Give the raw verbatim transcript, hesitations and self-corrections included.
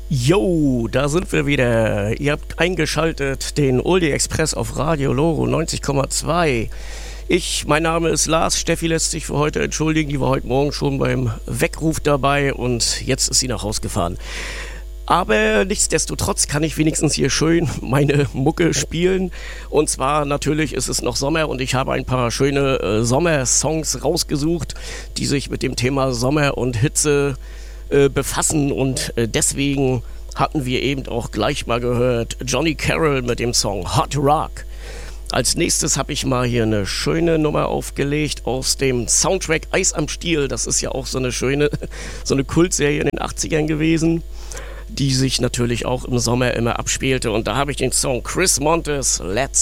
Jo, da sind wir wieder. Ihr habt eingeschaltet den Oldie Express auf Radio Loro neunzig Komma zwei. Ich, mein Name ist Lars. Steffi lässt sich für heute entschuldigen. Die war heute Morgen schon beim Weckruf dabei und jetzt ist sie nach Haus gefahren. Aber nichtsdestotrotz kann ich wenigstens hier schön meine Mucke spielen. Und zwar natürlich ist es noch Sommer und ich habe ein paar schöne äh, Sommersongs rausgesucht, die sich mit dem Thema Sommer und Hitze äh, befassen. Und äh, deswegen hatten wir eben auch gleich mal gehört Johnny Carroll mit dem Song Hot Rock. Als nächstes habe ich mal hier eine schöne Nummer aufgelegt aus dem Soundtrack Eis am Stiel. Das ist ja auch so eine schöne, so eine Kultserie in den achtzigern gewesen, die sich natürlich auch im Sommer immer abspielte. Und da habe ich den Song Chris Montes, Let's